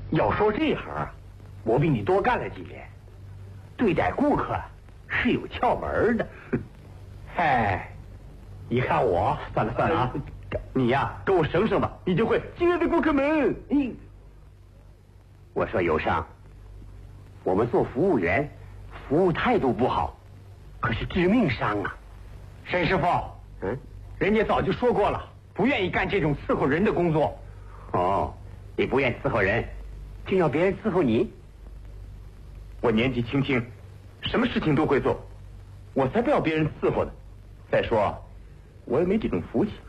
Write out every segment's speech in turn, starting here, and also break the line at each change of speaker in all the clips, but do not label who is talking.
要说这行啊，我比你多干了几年，对待顾客是有窍门的。嗨，你看我，算了啊，你呀，跟我省省吧，你就会。亲爱的顾客们，我说有伤，我们做服务员，服务态度不好，可是致命伤啊。沈师傅，人家早就说过了，不愿意干这种伺候人的工作。哦，你不愿伺候人，就要别人伺候你？我年纪轻轻，什么事情都会做，我才不要别人伺候呢。再说，我也没这种福气。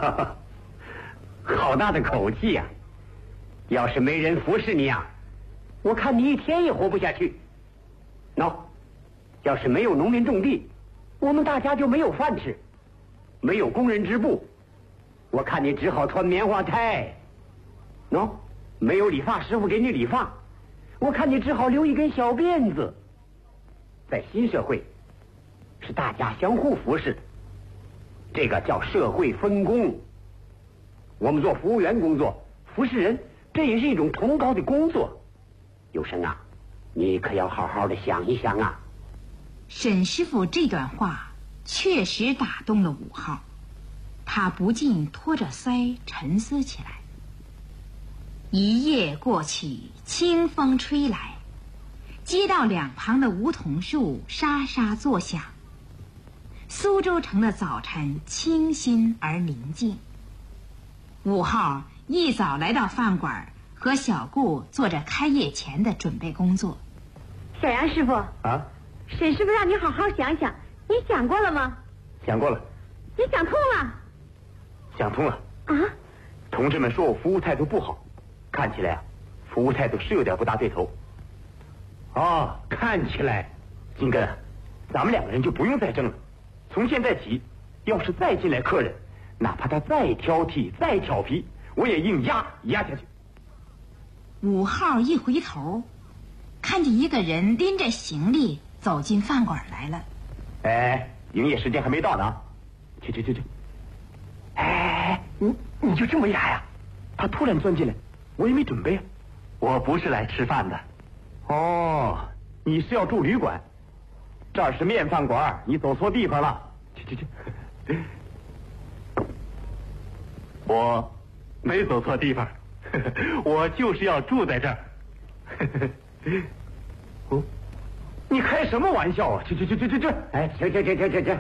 好大的口气呀！要是没人服侍你呀，我看你一天也活不下去。喏，要是没有农民种地，我们大家就没有饭吃；没有工人织布，我看你只好穿棉花胎。喏，没有理发师傅给你理发，我看你只好留一根小辫子。在新社会，是大家相互服侍，这个叫社会分工。我们做服务员工作，服侍人，这也是一种崇高的工作。有生啊，你可要好好的想一想啊。
沈师傅这段话确实打动了5号，他不禁托着腮沉思起来。一夜过去，清风吹来，街道两旁的梧桐树沙沙作响。苏州城的早晨清新而宁静。5号一早来到饭馆，和小顾做着开业前的准备工作。
小杨师傅
啊，
沈师傅让你好好想想，你想过了吗？
想过了。
你想通了？
想通了。
啊？
同志们说我服务态度不好，看起来啊，服务态度是有点不大对头。哦，看起来，金根，咱们2个人就不用再争了。从现在起，要是再进来客人，哪怕他再挑剔、再调皮，我也硬压下去。
5号一回头，看见一个人拎着行李走进饭馆来了。
哎，营业时间还没到呢啊！去！哎，你就这么压呀？他突然钻进来，我也没准备啊。我不是来吃饭的。哦，你是要住旅馆？这儿是面饭馆，你走错地方了。去！我没走错地方，我就是要住在这儿。哦，你开什么玩笑啊？去！哎，行。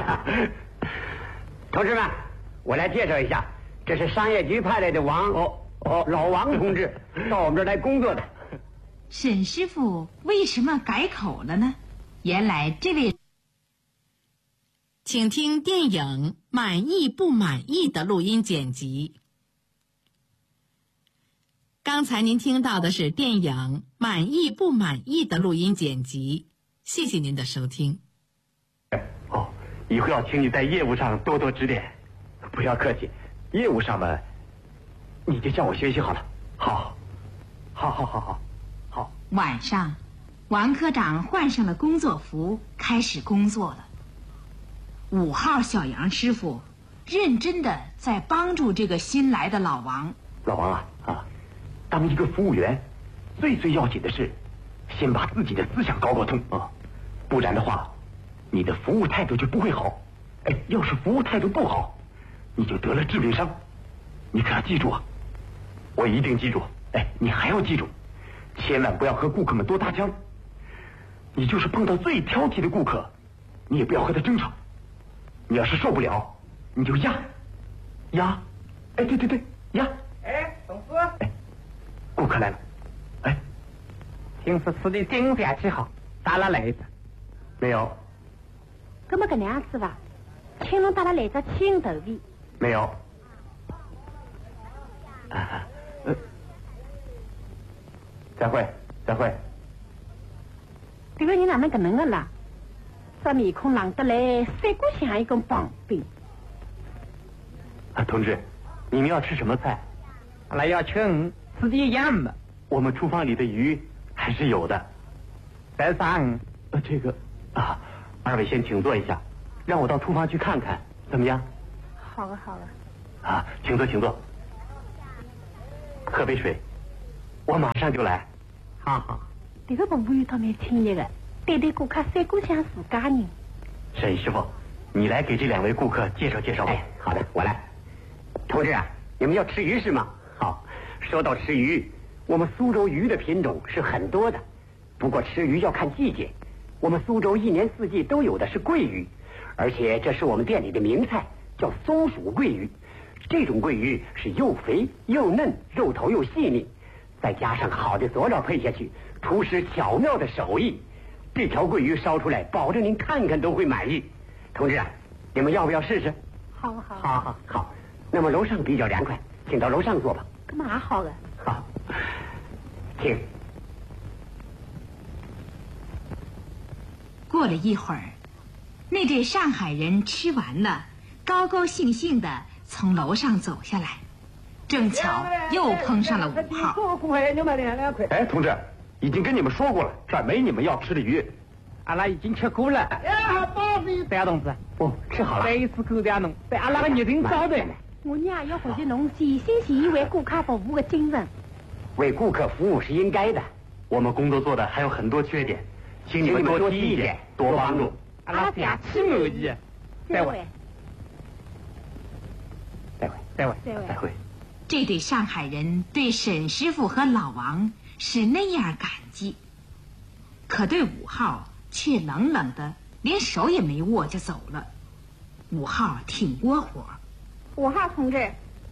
同志们，我来介绍一下，这是商业局派来的老王同志，到我们这儿来工作的。
沈师傅为什么改口了呢？原来这位，请听电影《满意不满意》的录音剪辑。刚才您听到的是电影《满意不满意》的录音剪辑，谢谢您的收听。
哦，以后要请你在业务上多多指点。不要客气，业务上嘛，你就向我学习好了。好。
晚上，王科长换上了工作服，开始工作了。5号小杨师傅认真的在帮助这个新来的老王。
老王啊，当一个服务员，最要紧的是，先把自己的思想搞通啊，不然的话，你的服务态度就不会好。哎，要是服务态度不好，你就得了致命伤。你可要记住啊！我一定记住。哎，你还要记住，千万不要和顾客们多搭腔。你就是碰到最挑剔的顾客，你也不要和他争吵。你要是受不了，你就压。哎，对，压。
哎，董事。
哎，顾客来了。哎，
听说吃的精饭气好，打了雷子？
没有。
那么个样子吧，请侬打了来只青豆皮。
没有。再会。
这个人哪能个能个啦？这面孔冷得来，三股像一根棒冰。
同志，你们要吃什么菜？
那要请吃的样嘛。
我们厨房里的鱼还是有的。
在上。
这个二位先请坐一下，让我到厨房去看看，怎么样？
好了。
请坐。喝杯水。 我马上就来。
好好。
这个服务员倒蛮亲热的，对顾客三顾像自家人。
沈师傅，你来给这2位顾客介绍介绍吧。哎，好的，我来。同志啊，你们要吃鱼是吗？好，说到吃鱼，我们苏州鱼的品种是很多的，不过吃鱼要看季节。我们苏州1年4季都有的是桂鱼，而且这是我们店里的名菜，叫松鼠桂鱼。这种桂鱼是又肥又嫩，肉头又细腻，再加上好的佐料配下去，厨师巧妙的手艺，这条桂鱼烧出来，保证您看看都会满意。同志啊，你们要不要试试？
好好
好好好，那么楼上比较凉快，请到楼上坐吧。
干嘛好的？
好，请。
过了一会儿，那对上海人吃完了，高高兴兴的从楼上走下来，正巧又碰上了5号。
哎，同志，已经跟你们说过了，这儿没你们要吃的鱼。
阿拉已经吃过了。哎，包子，对啊，同志。
哦，吃好了。
这一次口点弄，对阿拉个热情招待。
我娘要回去弄尽心尽意为顾客服务的精神。
为顾客服务是应该的，
我们工作做的还有很多缺点，请你们多提意见，多帮助。
阿拉下期满意。再会。
再会。
再会。
这对上海人对沈师傅和老王是那样感激，可对5号却冷冷的，连手也没握就走了。5号挺窝火。
5号同志，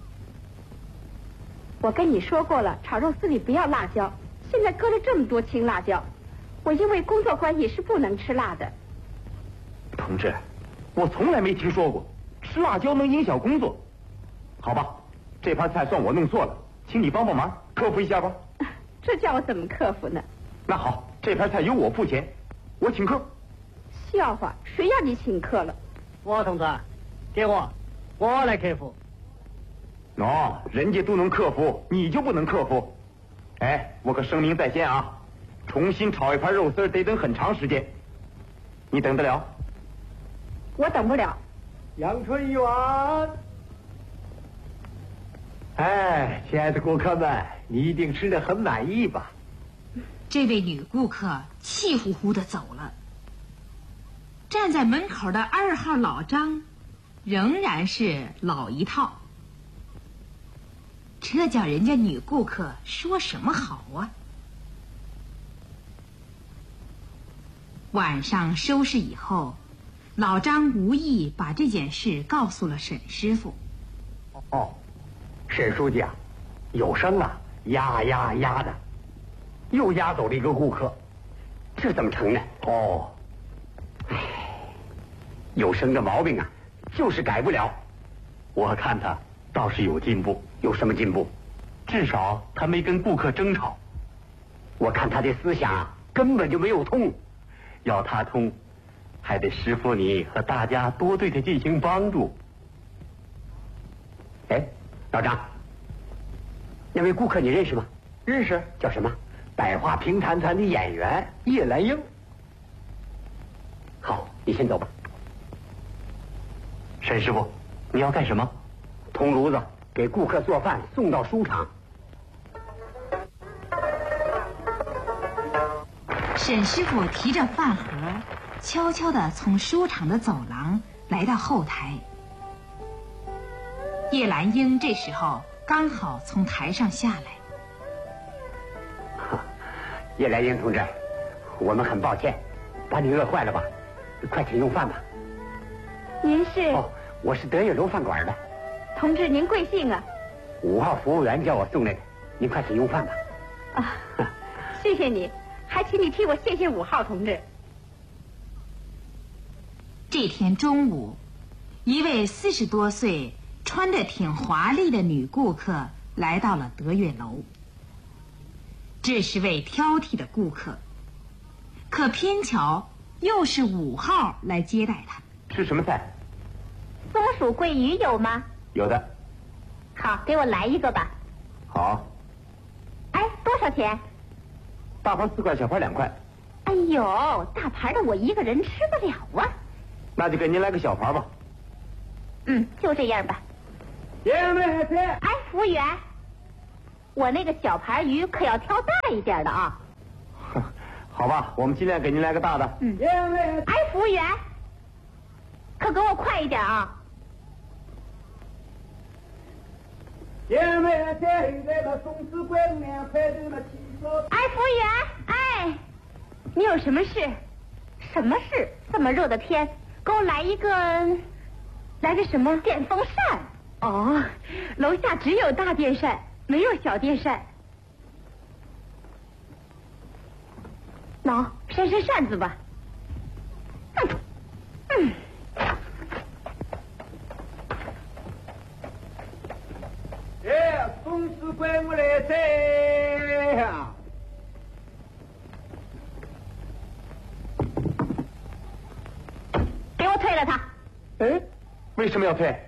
我跟你说过了，炒肉丝里不要辣椒，现在搁了这么多青辣椒，我因为工作关系是不能吃辣的。
同志，我从来没听说过吃辣椒能影响工作。好吧，这盘菜算我弄错了，请你帮帮忙，克服一下吧。
这叫我怎么克服呢？
那好，这盘菜由我付钱，我请客。
笑话，谁让你请客了？
我同志，给我来克服。
人家都能克服，你就不能克服？哎，我可声明在先啊，重新炒一盘肉丝得等很长时间，你等得了？
我等不了。
阳春一碗。
哎，亲爱的顾客们，你一定吃得很满意吧？
这位女顾客气呼呼的走了。站在门口的2号老张仍然是老一套，这叫人家女顾客说什么好啊？晚上收拾以后，老张无意把这件事告诉了沈师傅。
哦，沈书记啊，有声啊，压的，又压走了一个顾客，这怎么成呢？哦，唉，有声的毛病啊，就是改不了。
我看他倒是有进步。
有什么进步？
至少他没跟顾客争吵。
我看他的思想啊，根本就没有通。
要他通，还得师傅你和大家多对他进行帮助。
哎，老张，那位顾客你认识吗？
认识，
叫什么？
百花评弹团的演员叶兰英。
好，你先走吧。
沈师傅，你要干什么？
铜炉子，给顾客做饭送到书场。
沈师傅提着饭盒，悄悄地从书场的走廊来到后台。叶兰英这时候刚好从台上下来。
叶兰英同志，我们很抱歉，把你饿坏了吧？快请用饭吧。
您是？
哦，我是德月楼饭馆的。
同志，您贵姓啊
？5号服务员叫我送来的，您快请用饭吧。
啊，谢谢你，还请你替我谢谢5号同志。
这天中午，一位40多岁、穿得挺华丽的女顾客来到了德月楼。这是位挑剔的顾客，可偏巧又是5号来接待他。
吃什么菜？
松鼠桂鱼有吗？
有的。
好，给我来一个吧。
好。
哎，多少钱？
大盘4块，小盘2块。
哎呦，大盘的我一个人吃不了啊。
那就给您来个小盘吧。
就这样吧。
爷们，
哎，服务员， 我那个小盘鱼可要挑大一点的啊。
好吧，我们尽量给您来个大的。
哎，服务员，可给我快一点啊！哎，服务员，哎，你有什么事？什么事？这么热的天，给我来个什么电风扇？哦，楼下只有大电扇，没有小电扇。喏，扇扇子吧。
公司归我来噻呀！
给我退了他。
哎，为什么要退？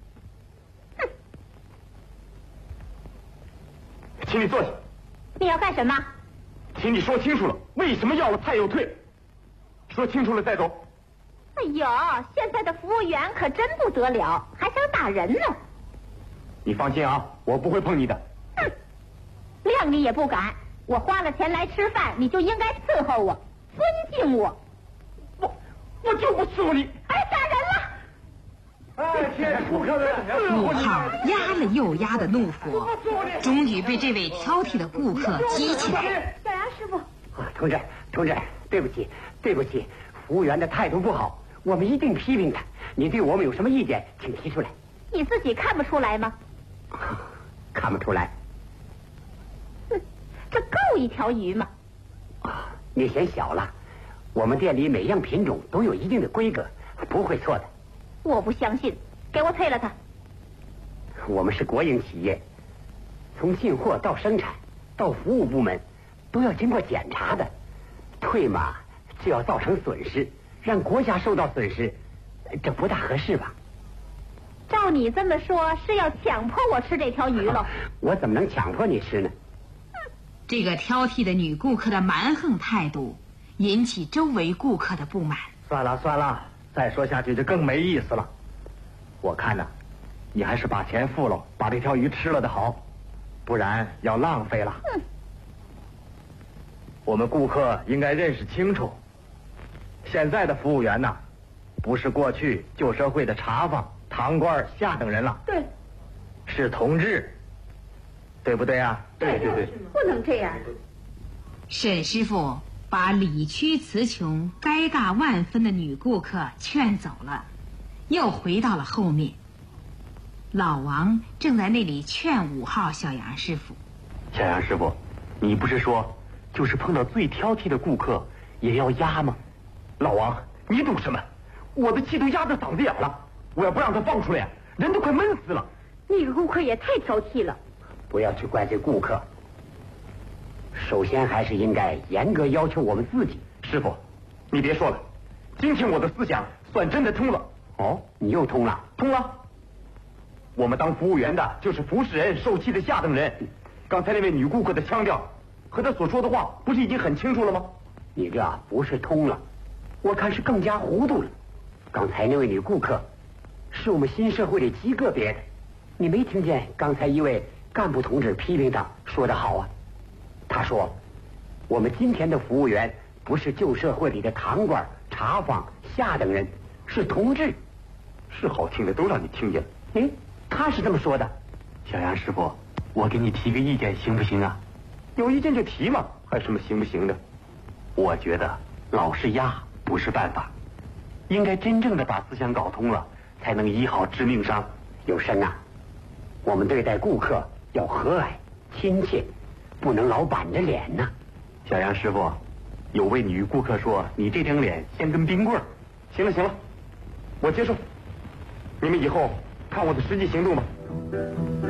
请你坐下。
你要干什么？
请你说清楚了，为什么要了菜又退？说清楚了再走。
哎呦，现在的服务员可真不得了，还想打人呢。
你放心啊，我不会碰你的。
哼，谅你也不敢。我花了钱来吃饭，你就应该伺候我，尊敬我。
我就不伺候你。
哎，打人了！
哎，亲爱的顾客们
5号压了又压的怒火，终于被这位挑剔的顾客激起来。
小杨师傅，
同志，对不起，服务员的态度不好，我们一定批评他。你对我们有什么意见，请提出来。
你自己看不出来吗？
看不出来。
哼，这够一条鱼吗？
你嫌小了，我们店里每样品种都有一定的规格，不会错的。
我不相信，给我退了它。
我们是国营企业，从进货到生产到服务部门都要经过检查的，退嘛就要造成损失，让国家受到损失，这不大合适吧？
照你这么说，是要强迫我吃这条鱼了？
我怎么能强迫你吃呢？
这个挑剔的女顾客的蛮横态度引起周围顾客的不满。
算了，再说下去就更没意思了。我看呢，你还是把钱付了，把这条鱼吃了的好，不然要浪费了。我们顾客应该认识清楚，现在的服务员呐，不是过去旧社会的茶坊、堂倌下等人了。
对，
是同志，对不对啊？
对，不能这样。
沈师傅把理屈词穷、尴尬万分的女顾客劝走了，又回到了后面。老王正在那里劝5号小杨师傅。
小杨师傅，你不是说就是碰到最挑剔的顾客也要压吗？老王，你懂什么？我的气都压到嗓子眼了，我要不让他放出来，人都快闷死了。
那个顾客也太挑剔了。
不要去怪罪顾客，首先还是应该严格要求我们自己。
师傅，你别说了，今天我的思想算真的通了。
哦，你又通了？
通了。我们当服务员的就是服侍人、受气的下等人。刚才那位女顾客的腔调和她所说的话，不是已经很清楚了吗？
你这不是通了，我看是更加糊涂了。刚才那位女顾客是我们新社会里极个别的，你没听见刚才一位干部同志批评他说得好啊？他说我们今天的服务员不是旧社会里的堂倌、茶坊、下等人，是同志。
是好听的都让你听见了。
他是这么说的。
小杨师傅，我给你提个意见行不行啊？有意见就提嘛，还什么行不行的？我觉得老是压不是办法，应该真正的把思想搞通了，才能医好致命伤。
有生啊，我们对待顾客要和蔼亲切，不能老板着脸呢。
小杨师傅，有位女顾客说你这张脸像根冰棍儿。行了，我接受。你们以后看我的实际行动吧。